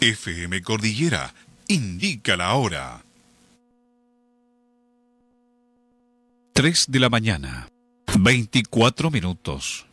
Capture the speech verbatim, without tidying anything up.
F M Cordillera indica la hora. tres de la mañana, veinticuatro minutos.